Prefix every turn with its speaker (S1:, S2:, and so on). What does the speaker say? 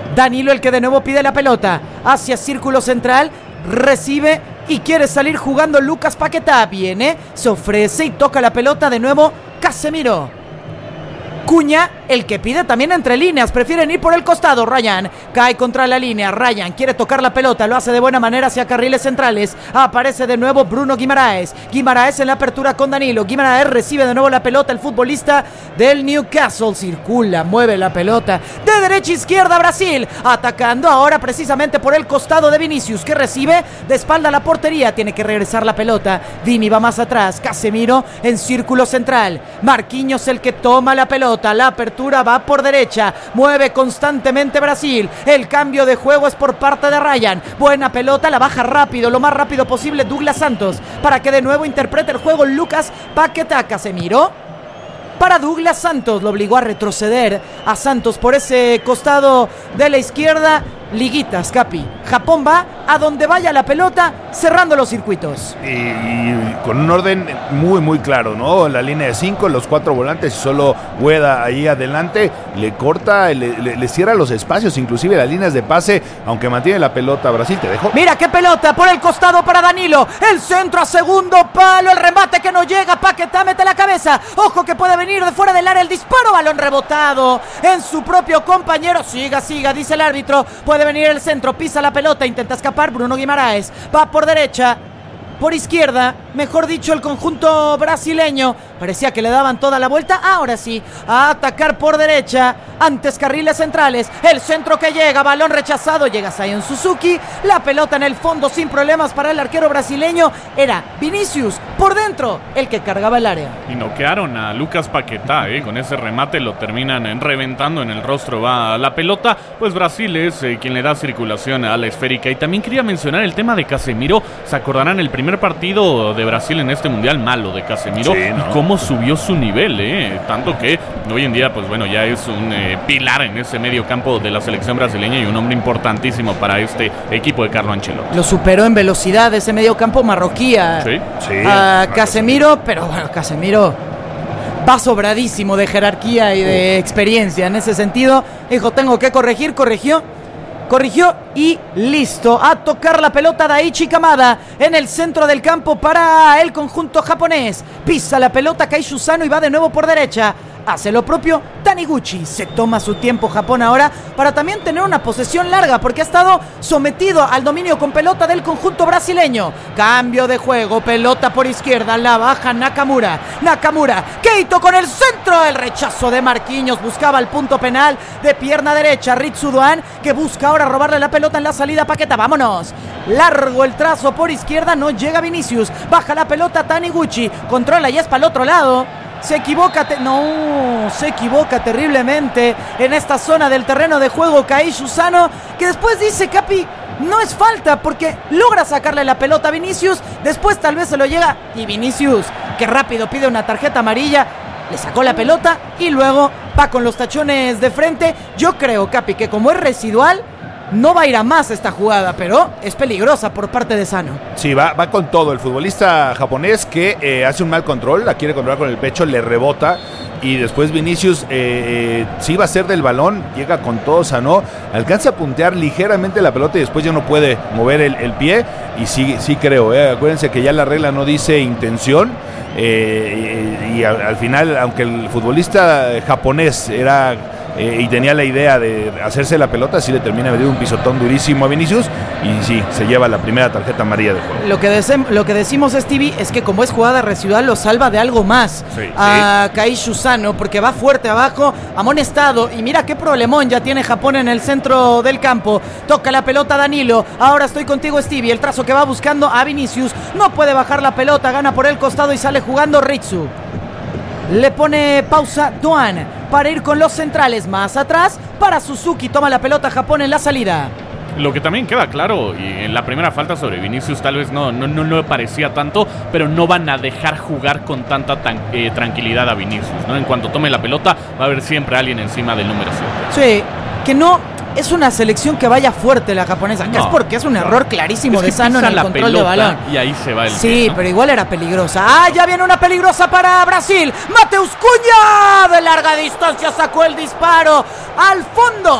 S1: Danilo el que de nuevo pide la pelota hacia círculo central, recibe y quiere salir jugando Lucas Paquetá. Viene, se ofrece y toca la pelota de nuevo Casemiro. Cuña, el que pide también entre líneas, prefieren ir por el costado. Ryan cae contra la línea, Ryan quiere tocar la pelota, lo hace de buena manera hacia carriles centrales. Aparece de nuevo Bruno Guimaraes en la apertura con Danilo. Guimaraes recibe de nuevo la pelota, el futbolista del Newcastle circula, mueve la pelota de derecha a izquierda. Brasil atacando ahora precisamente por el costado de Vinicius, que recibe de espalda a la portería, tiene que regresar la pelota. Vini va más atrás, Casemiro en círculo central, Marquinhos el que toma la pelota. La apertura va por derecha, mueve constantemente Brasil, el cambio de juego es por parte de Ryan, buena pelota, la baja rápido, lo más rápido posible Douglas Santos, para que de nuevo interprete el juego Lucas Paquetá. Casemiro para Douglas Santos, lo obligó a retroceder a Santos por ese costado de la izquierda. Liguitas, Capi, Japón va a donde vaya la pelota, cerrando los circuitos.
S2: Y con un orden muy muy claro, ¿no? La línea de 5, los 4 volantes y solo Ueda ahí adelante, le corta, le cierra los espacios, inclusive las líneas de pase, aunque mantiene la pelota. Brasil te dejó.
S1: Mira qué pelota por el costado para Danilo, el centro a segundo palo, el remate que no llega, Paquetá mete la cabeza, ojo que puede venir de fuera del área el disparo, balón rebotado en su propio compañero. Siga, dice el árbitro, puede venir el centro, pisa la pelota, intenta escapar Bruno Guimaraes, va por derecha, por izquierda, mejor dicho, el conjunto brasileño. Parecía que le daban toda la vuelta, ahora sí, a atacar por derecha, antes carriles centrales, el centro que llega, balón rechazado, llega Zion Suzuki, la pelota en el fondo sin problemas para el arquero brasileño, era Vinicius por dentro el que cargaba el área.
S3: Y noquearon a Lucas Paquetá, con ese remate lo terminan reventando, en el rostro va la pelota, pues Brasil es quien le da circulación a la esférica. Y también quería mencionar el tema de Casemiro, se acordarán el primer partido de Brasil en este mundial, malo de Casemiro, sí, ¿no? Y cómo subió su nivel, tanto que hoy en día pues bueno, ya es un pilar en ese medio campo de la selección brasileña y un hombre importantísimo para este equipo de Carlo Ancelotti.
S1: Lo superó en velocidad ese medio campo marroquí a Casemiro, pero bueno, Casemiro va sobradísimo de jerarquía y de experiencia en ese sentido. Dijo, tengo que corregir, corrigió y listo. A tocar la pelota Daichi Kamada en el centro del campo para el conjunto japonés. Pisa la pelota Kaishu Sano y va de nuevo por derecha. Hace lo propio Taniguchi. Se toma su tiempo Japón ahora para también tener una posesión larga, porque ha estado sometido al dominio con pelota del conjunto brasileño. Cambio de juego, pelota por izquierda, la baja Nakamura, Keito con el centro, el rechazo de Marquinhos, buscaba el punto penal de pierna derecha, Ritsu Doan, que busca ahora robarle la pelota en la salida a Paquetá. Vámonos, largo el trazo por izquierda, no llega Vinicius, baja la pelota Taniguchi, controla y es para el otro lado. Se equivoca terriblemente en esta zona del terreno de juego Kaishu Sano, que después dice, Capi, no es falta porque logra sacarle la pelota a Vinicius, después tal vez se lo llega y Vinicius, que rápido pide una tarjeta amarilla, le sacó la pelota y luego va con los tachones de frente. Yo creo, Capi, que como es residual, no va a ir a más esta jugada, pero es peligrosa por parte de Sano.
S2: Sí, va con todo. El futbolista japonés que hace un mal control, la quiere controlar con el pecho, le rebota. Y después Vinicius sí va a ser del balón, llega con todo Sano, alcanza a puntear ligeramente la pelota y después ya no puede mover el pie. Y sí creo, acuérdense que ya la regla no dice intención. Y al final, aunque el futbolista japonés era y tenía la idea de hacerse la pelota, sí le termina metiendo un pisotón durísimo a Vinicius y sí, se lleva la primera tarjeta amarilla de juego.
S1: Lo que decimos, Stevie, es que como es jugada residual lo salva de algo más a Kaishu Sano, porque va fuerte abajo, amonestado, y mira qué problemón ya tiene Japón en el centro del campo. Toca la pelota Danilo, ahora estoy contigo, Stevie, el trazo que va buscando a Vinicius, no puede bajar la pelota, gana por el costado y sale jugando Ritsu. Le pone pausa Doan para ir con los centrales más atrás para Suzuki. Toma la pelota Japón en la salida.
S3: Lo que también queda claro, y en la primera falta sobre Vinicius tal vez no parecía tanto, pero no van a dejar jugar con tanta tranquilidad a Vinicius, ¿no? En cuanto tome la pelota va a haber siempre alguien encima del número 7.
S1: Sí, que no es una selección que vaya fuerte la japonesa, que es porque es un error clarísimo de Sano en el control de balón.
S3: Y ahí se va el
S1: sí,
S3: pie, ¿no?
S1: Pero igual era peligrosa. Ya viene una peligrosa para Brasil. Mateus Cunha de larga distancia sacó el disparo al fondo.